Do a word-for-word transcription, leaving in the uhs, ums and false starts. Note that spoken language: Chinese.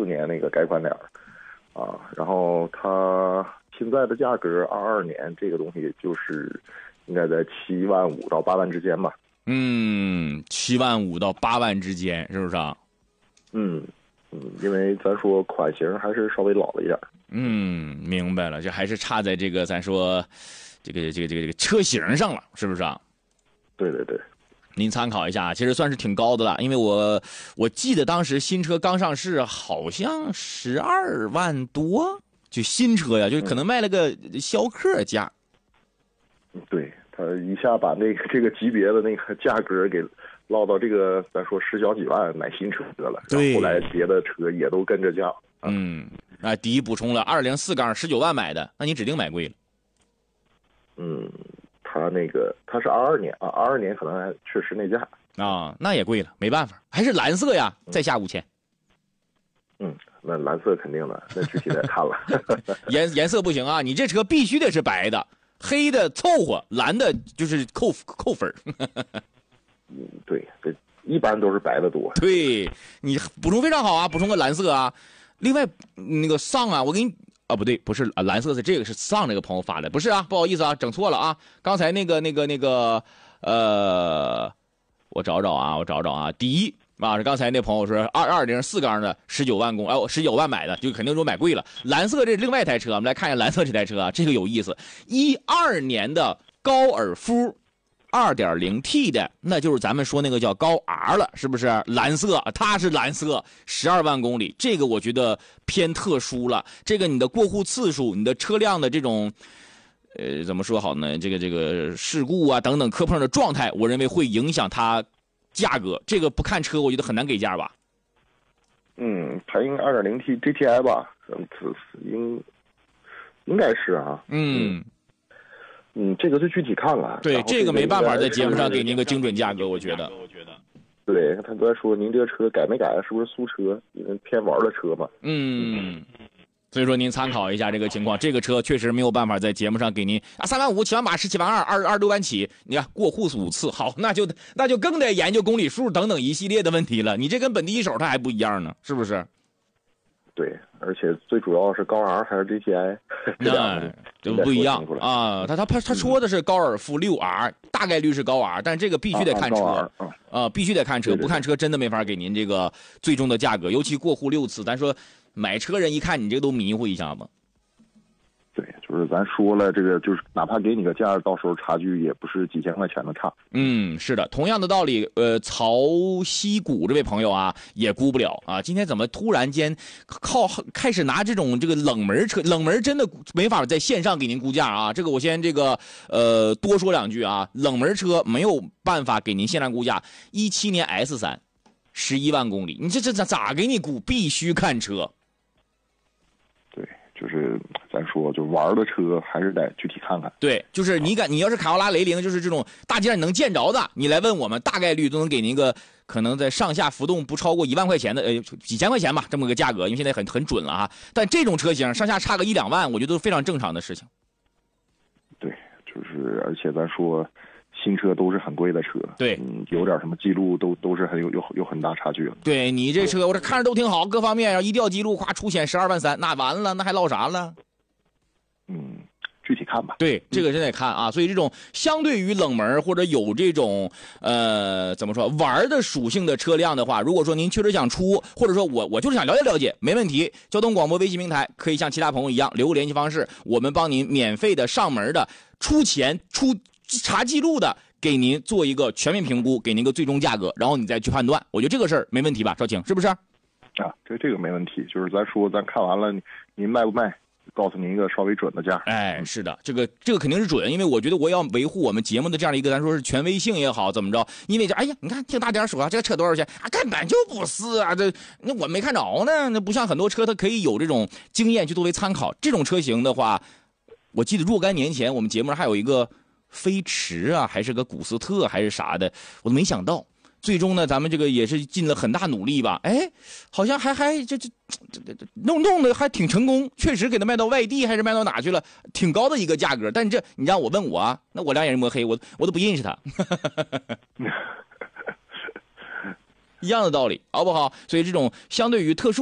四年那个改款点啊，然后它现在的价格二二年这个东西就是应该在七万五到八万之间吧。 嗯，七万五到八万之间，是不是啊？ 嗯嗯，因为咱说款型还是稍微老了一点。 嗯，明白了，这还是差在这个咱说这个这个这个这个车型上了，是不是啊？ 对对对。 您参考一下，其实算是挺高的了，因为我我记得当时新车刚上市，好像十二万多，就新车呀，就可能卖了个逍客价。 嗯，对，他一下把那个这个级别的那个价格给落到这个咱说十小几万买新车了， 对， 后来别的车也都跟着降。 啊、嗯，啊，第一补充了二零四缸十九万买的，那你指定买贵了。 嗯。他那个他是二二年啊，二二年可能还确实那价啊，那也贵了，没办法，还是蓝色呀，再下五千。 嗯，那蓝色肯定的，那具体再看了。 颜颜色不行啊，你这车必须得是白的，黑的凑合，蓝的就是扣扣分。 嗯，对，这一般都是白的多。 对，你补充非常好啊，补充个蓝色啊。另外那个上啊，我给你。啊，不对，不是啊，蓝色的这个是上那个朋友发的，不是啊，不好意思啊，整错了啊，刚才那个那个那个，呃，我找找啊，我找找啊，第一啊，是刚才那朋友说二二零四缸的十九万公，哎，我十九万买的，就肯定说买贵了。蓝色这是另外一台车，我们来看一下蓝色这台车啊，这个有意思，一二年的高尔夫。二点零 T 的，那就是咱们说那个叫高 R 了，是不是？蓝色，它是蓝色，十二万公里，这个我觉得偏特殊了。这个你的过户次数，你的车辆的这种，呃，怎么说好呢？这个这个事故啊等等磕碰的状态，我认为会影响它价格。这个不看车，我觉得很难给价吧？ 嗯，它应该 二点零 T G T I 吧？嗯，应应该是啊。 嗯。嗯嗯，这个就具体看了。 对，这个没办法在节目上给您个精准价格，我觉得。 对，他刚才说您这个车改没改，是不是苏车？因为偏玩的车嘛。 嗯，所以说您参考一下这个情况，这个车确实没有办法在节目上给您啊，三万五、七万八、十七万二、二二六万起，你看过户五次，好，那就那就更得研究公里数等等一系列的问题了。你这跟本地一手它还不一样呢，是不是？ 对，而且最主要是高 R 还是 G T I， 那就不一样啊。他他他他说的是高尔夫 六 R， 大概率是高 R， 但这个必须得看车啊、 啊呃，必须得看车， 对对对， 不看车真的没法给您这个最终的价格。尤其过户六次，咱说买车人一看你这个都迷糊一下子。 对，就是咱说了，这个就是哪怕给你个价，到时候差距也不是几千块钱的差。 嗯，是的，同样的道理，呃，曹溪谷这位朋友啊，也估不了啊。今天怎么突然间靠开始拿这种这个冷门车，冷门真的没法在线上给您估价啊。这个我先这个呃多说两句啊，冷门车没有办法给您线上估价。一七年 S 三，十一万公里，你这这咋咋给你估？必须看车。 对，就是咱说，就玩的车还是得具体看看。 对，就是你敢，你要是卡罗拉雷凌，就是这种大街上能见着的，你来问我们，大概率都能给您一个可能在上下浮动不超过一万块钱的，呃，几千块钱吧，这么个价格，因为现在很很准了哈。但这种车型上下差个一两万，我觉得都是非常正常的事情。 对，就是而且咱说，新车都是很贵的车， 对， 嗯，有点什么记录都都是很有有有很大差距了。 对你这车，我这看着都挺好，各方面要一掉记录，夸出险十二万三，那完了，那还落啥了？ 嗯，具体看吧。 对，这个真得看啊。所以这种相对于冷门或者有这种呃怎么说玩的属性的车辆的话，如果说您确实想出，或者说我我就是想了解了解，没问题。交通广播微信平台可以像其他朋友一样留个联系方式，我们帮您免费的上门的出钱出查记录的，给您做一个全面评估，给您个最终价格，然后你再去判断。我觉得这个事儿没问题吧，少卿，是不是？ 啊，这这个没问题，就是咱说咱看完了，您卖不卖？告诉您一个稍微准的价。 哎，是的，这个这个肯定是准，因为我觉得我要维护我们节目的这样的一个咱说是权威性也好，怎么着？因为这哎呀，你看听大点说啊，这个车多少钱啊？根本就不是啊，这那我没看着呢，那不像很多车它可以有这种经验去作为参考。这种车型的话，我记得若干年前我们节目上还有一个飞驰啊，还是个古斯特还是啥的，我都没想到。最终呢，咱们这个也是尽了很大努力吧，哎，好像还还这这这这弄弄的还挺成功，确实给他卖到外地还是卖到哪去了，挺高的一个价格。但这你让我问我啊，那我两眼抹黑，我我都不认识他，一样的道理，好不好？所以这种相对于特殊。